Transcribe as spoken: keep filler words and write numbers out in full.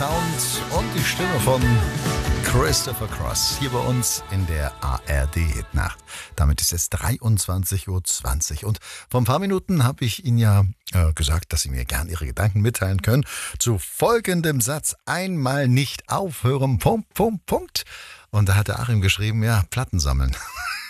Sound und die Stimme von Christopher Cross hier bei uns in der A R D-Nacht. Damit ist es dreiundzwanzig Uhr zwanzig und vor ein paar Minuten habe ich Ihnen ja äh, gesagt, dass Sie mir gern Ihre Gedanken mitteilen können zu folgendem Satz: einmal nicht aufhören, Punkt, Punkt, Punkt. Und da hat der Achim geschrieben, ja, Platten sammeln.